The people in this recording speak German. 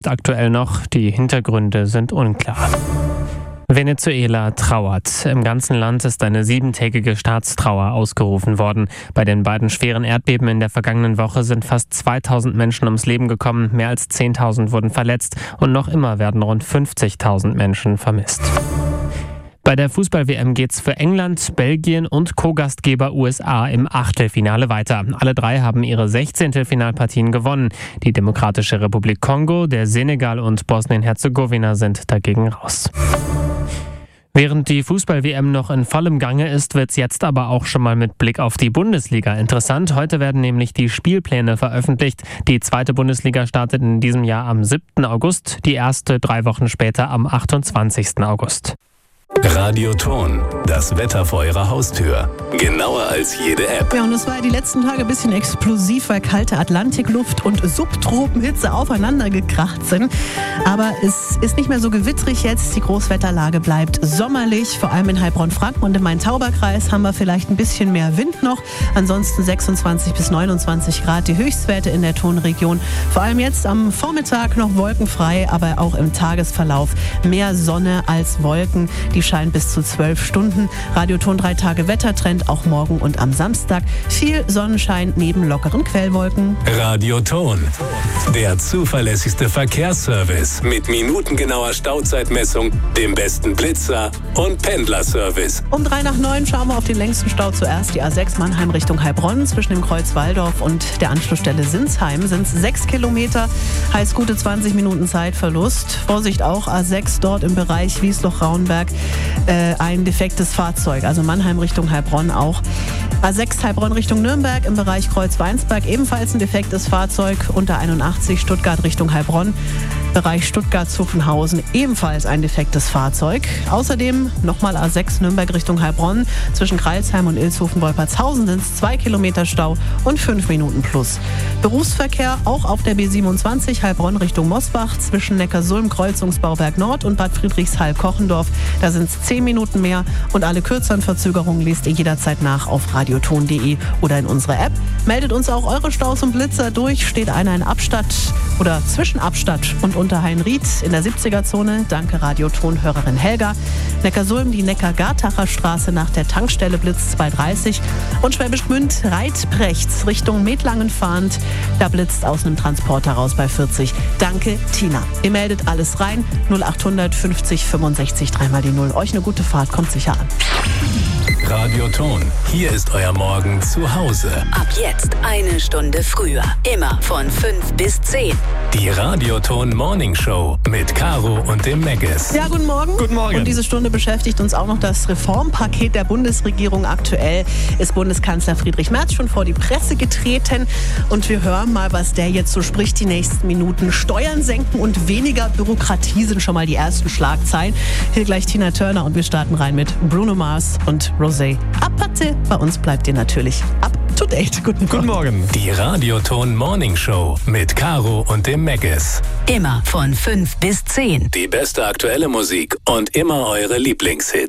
aktuell noch. Die Hintergründe sind unklar. Venezuela trauert. Im ganzen Land ist eine 7-tägige Staatstrauer ausgerufen worden. Bei den beiden schweren Erdbeben in der vergangenen Woche sind fast 2000 Menschen ums Leben gekommen, mehr als 10.000 wurden verletzt und noch immer werden rund 50.000 Menschen vermisst. Bei der Fußball-WM geht's für England, Belgien und Co-Gastgeber USA im Achtelfinale weiter. Alle drei haben ihre 16. Finalpartien gewonnen. Die Demokratische Republik Kongo, der Senegal und Bosnien-Herzegowina sind dagegen raus. Während die Fußball-WM noch in vollem Gange ist, wird's jetzt aber auch schon mal mit Blick auf die Bundesliga interessant. Heute werden nämlich die Spielpläne veröffentlicht. Die zweite Bundesliga startet in diesem Jahr am 7. August, die erste 3 Wochen später am 28. August. Radioton, das Wetter vor Ihrer Haustür. Genauer als jede App. Ja, und es war ja die letzten Tage ein bisschen explosiv, weil kalte Atlantikluft und Subtropenhitze aufeinander gekracht sind. Aber es ist nicht mehr so gewittrig jetzt. Die Großwetterlage bleibt sommerlich. Vor allem in Heilbronn-Franken und im Main-Tauber-Kreis haben wir vielleicht ein bisschen mehr Wind noch. Ansonsten 26 bis 29 Grad die Höchstwerte in der Tonregion. Vor allem jetzt am Vormittag noch wolkenfrei, aber auch im Tagesverlauf mehr Sonne als Wolken. Die scheint bis zu 12 Stunden. Radioton 3 Tage Wettertrend, auch morgen und am Samstag. Viel Sonnenschein neben lockeren Quellwolken. Radioton, der zuverlässigste Verkehrsservice mit minutengenauer Stauzeitmessung, dem besten Blitzer und Pendlerservice. Um 8:03 schauen wir auf den längsten Stau zuerst. Die A6 Mannheim Richtung Heilbronn. Zwischen dem Kreuz Walldorf und der Anschlussstelle Sinsheim sind es 6 Kilometer. Heißt gute 20 Minuten Zeitverlust. Vorsicht auch A6 dort im Bereich Wiesloch-Raunberg. Ein defektes Fahrzeug, also Mannheim Richtung Heilbronn auch. A6 Heilbronn Richtung Nürnberg im Bereich Kreuz-Weinsberg ebenfalls ein defektes Fahrzeug. Unter 81 Stuttgart Richtung Heilbronn. Bereich Stuttgart-Zuffenhausen ebenfalls ein defektes Fahrzeug. Außerdem nochmal A6 Nürnberg Richtung Heilbronn. Zwischen Kreilsheim und Ilshofen-Wolpertshausen sind es 2 Kilometer Stau und 5 Minuten plus. Berufsverkehr auch auf der B27 Heilbronn Richtung Mosbach. Zwischen Neckarsulm, Kreuzungsbauwerk Nord und Bad Friedrichshall-Kochendorf. Da sind es 10 Minuten mehr. Und alle kürzeren Verzögerungen lest ihr jederzeit nach auf radioton.de oder in unserer App. Meldet uns auch eure Staus und Blitzer durch. Steht einer in Abstatt oder zwischen Abstatt und Unterhain-Ried in der 70er-Zone. Danke Radioton-Hörerin Helga. Neckarsulm, die Neckar-Gartacher Straße nach der Tankstelle Blitz 230. Und Schwäbisch Gmünd, Reitprechts Richtung Metlangen fahrend. Da blitzt aus einem Transporter raus bei 40. Danke Tina. Ihr meldet alles rein. 0800 50 65 3 die 0. Euch eine gute Fahrt, kommt sicher an. Radioton, hier ist euer Morgen zu Hause. Ab jetzt 1 Stunde früher. Immer von 5 bis 10. Die Radioton Morning Show mit Caro und dem Megges. Ja, guten Morgen. Guten Morgen. Und diese Stunde beschäftigt uns auch noch das Reformpaket der Bundesregierung. Aktuell ist Bundeskanzler Friedrich Merz schon vor die Presse getreten. Und wir hören mal, was der jetzt so spricht die nächsten Minuten. Steuern senken und weniger Bürokratie sind schon mal die ersten Schlagzeilen. Hier gleich Tina Turner und wir starten rein mit Bruno Mars und Rosé. Apate. Bei uns bleibt ihr natürlich up to date. Guten Morgen. Die Radioton Morning Show mit Caro und dem Megges. Immer von 5 bis 10. Die beste aktuelle Musik und immer eure Lieblingshits.